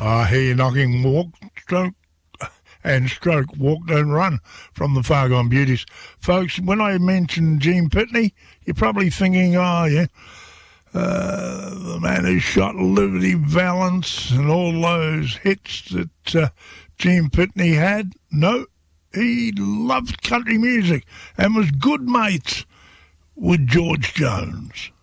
I hear you knocking, walk, stroke, and stroke, walk, don't run from the Far Gone Beauties. Folks, when I mention Gene Pitney, you're probably thinking, oh, yeah, the man who shot Liberty Valance and all those hits that Gene Pitney had. No, he loved country music and was good mates with George Jones.